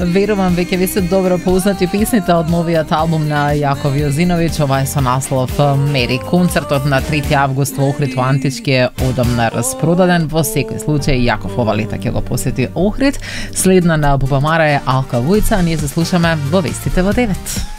Верувам веќе ви се добро познати песните од новиот албум на Јаков Јозиновиќ. Ова е со наслов Мери. Концертот на 3 август во Охрид во Антички е одамна распродаден. Во секој случај Јаков ова лето ќе го посети Охрид. Следна на Бубамара е Алка Вујца, а ние се слушаме во вестите во 9.